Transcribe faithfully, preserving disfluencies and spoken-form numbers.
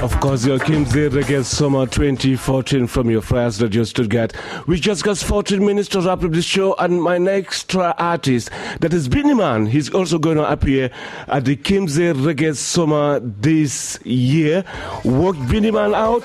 Of course, your Kimsey Reggae Summer twenty fourteen from your Friars Radio Stuttgart. We just got fourteen minutes to wrap up the show, and my next artist, that is Beenie Man, he's also going to appear at the Kimsey Reggae Summer this year. Work Beenie Man out.